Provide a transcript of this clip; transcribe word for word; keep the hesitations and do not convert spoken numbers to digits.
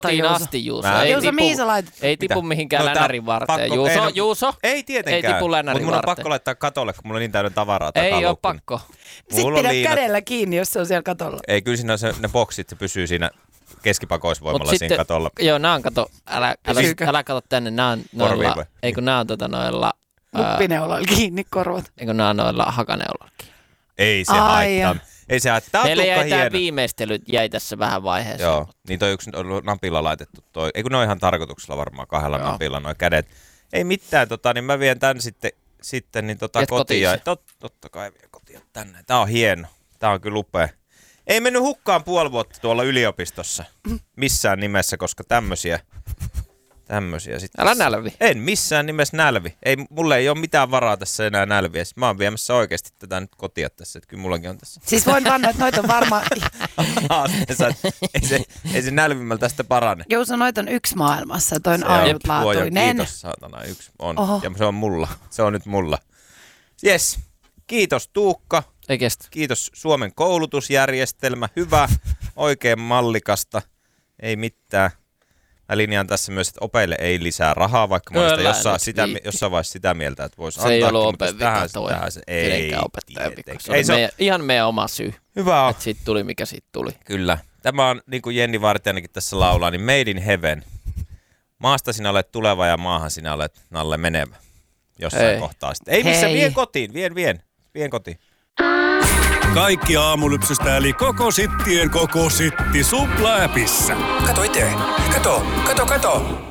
Kotiin asti, Juuso. Mä... Ei Juuso, tipu, mihin sä laitat? ei tipu mihinkään No, länärin varteen. pakko- Juuso, ei, no- Juuso. Ei tietenkään. Ei tipu länärin Mutta mun on varteen. pakko laittaa katolle, kun mulla on niin täynnä tavaraa Ei ole takaluukkuun. pakko. Sitten pidät kädellä kiinni, jos se on siellä katolla. Ei, kyllä siinä on se, ne boksit, se pysyy siinä keskipakoisvoimalla Mut siinä sitten, katolla. joo, nää on kato, älä, älä, Pysyykö? älä kato tänne, nää on Korviin noilla, vai? eikö nää on tota noilla, ää, Luppineulalla kiinni korvat. eikö nää on noilla hakaneuloilla. Ei se Ai haittaa. Ei se haittaa. Tää on Meillä tukka jäi tää hieno. viimeistelyt jäi tässä vähän vaiheessa. Joo, niin toi yksi on napilla laitettu toi. Ei kun ne on ihan tarkoituksella varmaan kahdella Joo. napilla noi kädet. Ei mitään, tota, niin mä vien tän sitten, sitten niin tota Viet kotiin. Ja, kotiin tot, totta kai vien kotiin tänne. Tää on hieno. Tää on kyllä upea. Ei mennyt hukkaan puoli vuotta tuolla yliopistossa. Missään nimessä, koska tämmösiä, tämmösiä sitten. Älä nälvi. En missään nimessä nälvi. Ei, mulle ei ole mitään varaa tässä enää nälviä. Mä oon viemässä oikeasti tätä nyt kotia tässä, että kyllä mullakin on tässä. Siis voin vannoa, että noita on varmaan... ei, se, ei se nälvimällä tästä parane. Juuso, noita on yksi maailmassa, toi on Se on luojan ainutlaatuinen. kiitos, saatana, yksi on. Oho. Ja se on mulla. Se on nyt mulla. Jes, kiitos Tuukka. Ei kestä. Kiitos Suomen koulutusjärjestelmä. Hyvä, oikein mallikasta. Ei mitään. Mä linjaan tässä myös, että opeille ei lisää rahaa, vaikka mä olen sitä Älä jossain, nyt sitä, viitti. jossain vaiheessa sitä mieltä, että voisi Se ei antaakin, ollut mutta open tähän, vika toi. tähän se ei. Kenenkään opettajan vika. tietenkään. Se oli Ei se on- meidän, ihan meidän oma syy, Hyvä on. että siitä tuli mikä siitä tuli. Kyllä. Tämä on, niin kuin Jenni Vartijainenkin tässä laulaa, niin made in heaven. Maasta sinä olet tuleva ja maahan sinä olet Nalle menevä. Jossain Hei. kohtaa sitten. Ei missä, Hei. vien kotiin, vien, vien. Vien kotiin. Kaikki aamulypsystä eli koko sittien koko sitti supla-äpissä. Kato itse. Kato, kato, kato.